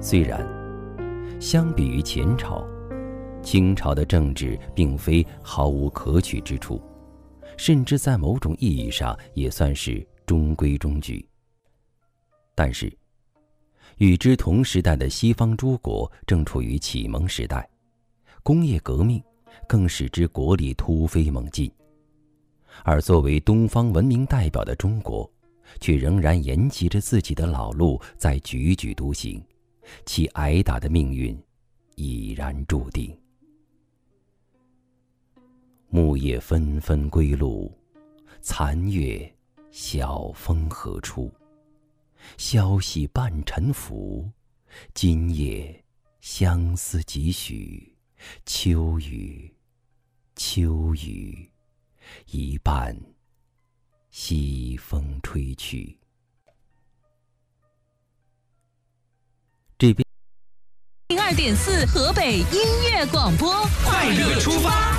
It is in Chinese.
虽然相比于前朝，清朝的政治并非毫无可取之处，甚至在某种意义上也算是中规中矩。但是与之同时代的西方诸国正处于启蒙时代，工业革命更使之国力突飞猛进，而作为东方文明代表的中国，却仍然沿袭着自己的老路在踽踽独行，其挨打的命运已然注定。木叶纷纷归路，残月晓风何处？消息半沉浮，今夜相思几许？秋雨，秋雨，一半西风吹去。这边 02.4河北音乐广播， 快乐出发。